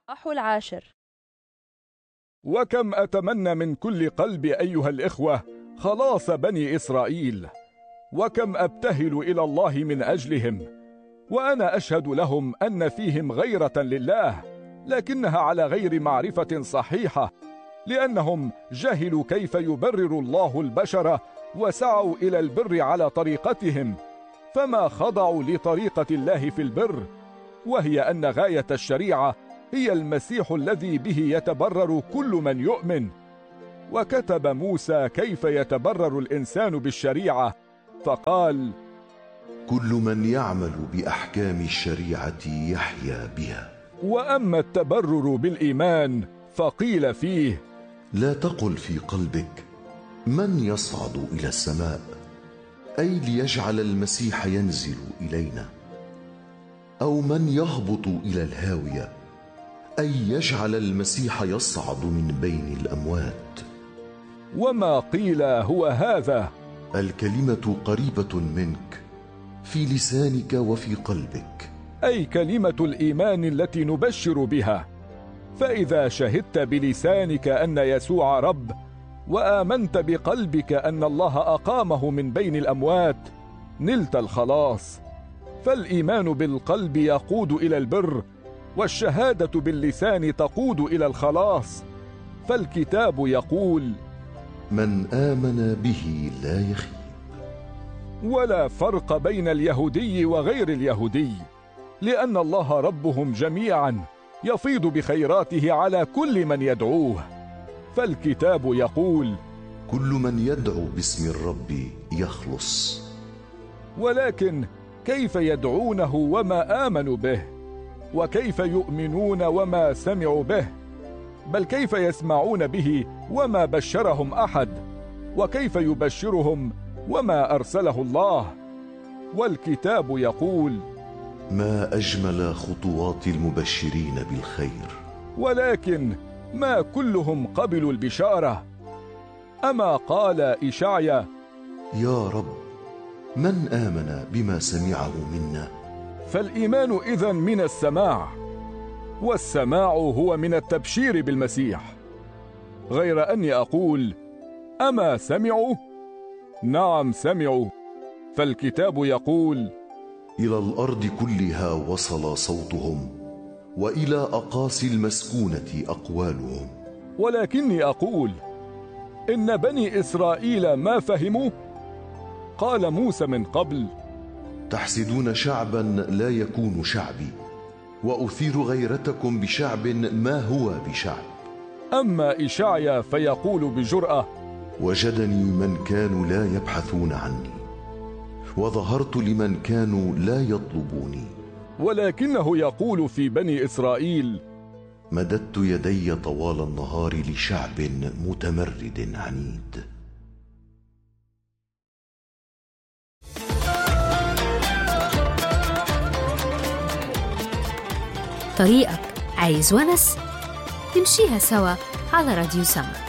الإصحاح 10. وكم أتمنى من كل قلبي أيها الإخوة خلاص بني إسرائيل، وكم أبتهل إلى الله من أجلهم، وأنا أشهد لهم أن فيهم غيرة لله، لكنها على غير معرفة صحيحة، لأنهم جهلوا كيف يبرر الله البشر وسعوا إلى البر على طريقتهم، فما خضعوا لطريقة الله في البر، وهي أن غاية الشريعة هي المسيح الذي به يتبرر كل من يؤمن. وكتب موسى كيف يتبرر الإنسان بالشريعة، فقال: كل من يعمل بأحكام الشريعة يحيا بها. وأما التبرر بالإيمان فقيل فيه: لا تقل في قلبك من يصعد إلى السماء، أي ليجعل المسيح ينزل إلينا، أو من يهبط إلى الهاوية، أي يجعل المسيح يصعد من بين الأموات. وما قيل هو هذا: الكلمة قريبة منك، في لسانك وفي قلبك، أي كلمة الإيمان التي نبشر بها. فإذا شهدت بلسانك أن يسوع رب، وآمنت بقلبك أن الله أقامه من بين الأموات، نلت الخلاص. فالإيمان بالقلب يقود إلى البر، والشهادة باللسان تقود إلى الخلاص. فالكتاب يقول: من آمن به لا يخيب. ولا فرق بين اليهودي وغير اليهودي، لأن الله ربهم جميعا يفيض بخيراته على كل من يدعوه. فالكتاب يقول: كل من يدعو باسم الرب يخلص. ولكن كيف يدعونه وما آمنوا به؟ وكيف يؤمنون وما سمعوا به؟ بل كيف يسمعون به وما بشرهم أحد؟ وكيف يبشرهم وما أرسله الله؟ والكتاب يقول: ما أجمل خطوات المبشرين بالخير. ولكن ما كلهم قبلوا البشارة. أما قال إشعيا: يا رب، من آمن بما سمعه منا؟ فالإيمان إذن من السماع، والسماع هو من التبشير بالمسيح. غير أني أقول: أما سمعوا؟ نعم سمعوا. فالكتاب يقول: إلى الأرض كلها وصل صوتهم، وإلى أقاصي المسكونة أقوالهم. ولكني أقول: إن بني إسرائيل ما فهموا؟ قال موسى من قبل: تحسدون شعبا لا يكون شعبي، وأثير غيرتكم بشعب ما هو بشعب. أما إشعيا فيقول بجرأة: وجدني من كانوا لا يبحثون عني، وظهرت لمن كانوا لا يطلبوني. ولكنه يقول في بني إسرائيل: مددت يدي طوال النهار لشعب متمرد عنيد. طريقك عايز ونس؟ نمشيها سوا على راديو سما.